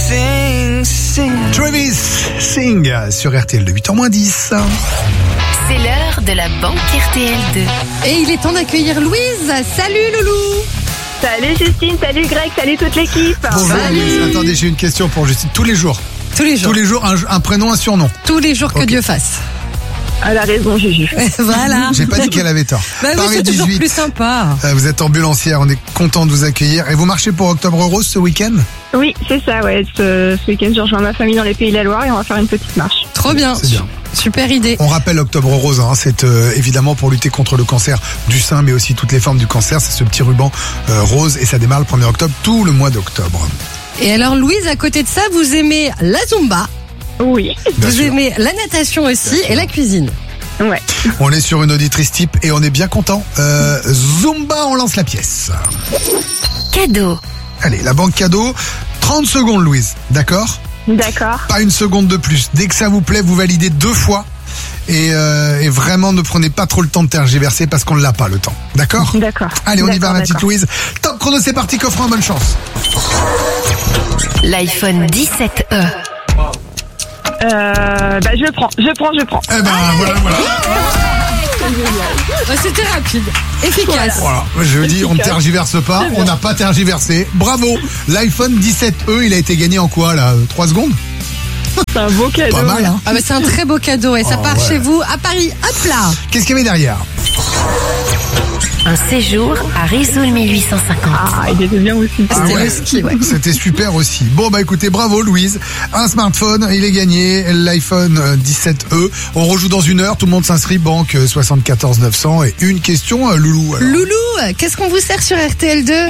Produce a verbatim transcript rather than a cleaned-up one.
sing, sing. Travis, sing sur R T L de huit heures moins dix. C'est l'heure de la banque R T L deux. Et il est temps d'accueillir Louise. Salut Loulou. Salut Justine, salut Greg, salut toute l'équipe. Bonjour Louise. Attendez, j'ai une question pour Justine. Tous les jours Tous les jours. Tous les jours, un, un prénom, un surnom. Tous les jours que Ok. Dieu fasse. Elle a raison, Juju. Voilà. J'ai pas dit qu'elle avait tort. Bah oui, Paris c'est toujours dix-huit. plus sympa. Euh, Vous êtes ambulancière, on est content de vous accueillir. Et vous marchez pour Octobre Rose ce week-end? Oui, c'est ça, ouais. Ce, ce week-end, je rejoins ma famille dans les Pays de la Loire et on va faire une petite marche. Trop bien. C'est bien. Super idée. On rappelle Octobre Rose, hein, c'est euh, évidemment pour lutter contre le cancer du sein, mais aussi toutes les formes du cancer. C'est ce petit ruban euh, rose et ça démarre le premier octobre, tout le mois d'octobre. Et alors Louise, à côté de ça, vous aimez la Zumba, Oui, Bien vous sûr. aimez la natation aussi et la cuisine. ouais. On est sur une auditrice type et on est bien content. Euh, Zumba, on lance la pièce. Cadeau. Allez, la banque cadeau. trente secondes, Louise. D'accord? D'accord. Pas une seconde de plus. Dès que ça vous plaît, vous validez deux fois. Et, euh, et vraiment, ne prenez pas trop le temps de tergiverser parce qu'on ne l'a pas le temps. D'accord? D'accord. Allez, on y va, D'accord, ma petite d'accord. Louise. Top chrono, c'est parti, coffre en bonne chance. L'iPhone dix-sept E. Euh, bah, je prends, je prends, je prends. Eh ben, voilà, voilà. Bah, c'était rapide, efficace. Voilà, je dis, on ne tergiverse pas, on n'a pas tergiversé. Bravo. L'iPhone dix-sept E, il a été gagné en quoi, là? trois secondes? C'est un beau cadeau. Pas mal, hein? Ah bah c'est un très beau cadeau et ça Oh, part ouais. chez vous à Paris. Hop là. Qu'est-ce qu'il y avait derrière? Un séjour à Risoul mille huit cent cinquante. Ah, il était bien aussi. Ah C'était ouais. le ski, ouais. C'était super aussi. Bon, bah écoutez, bravo Louise. Un smartphone, il est gagné, l'iPhone dix-sept E. On rejoue dans une heure, tout le monde s'inscrit, banque soixante-quatorze neuf cents. Et une question, euh, Loulou. alors. Loulou, qu'est-ce qu'on vous sert sur R T L deux?